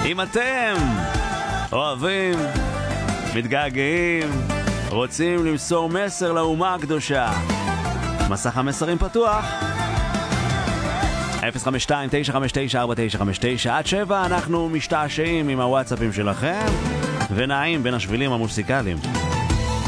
אם אתם אוהבים, מתגעגעים, רוצים למסור מסר לאומה הקדושה, מסך המסרים פתוח 052-959-4959 עד 7. אנחנו משתעשעים עם הוואטסאפים שלכם ונעים בין השבילים המוסיקליים.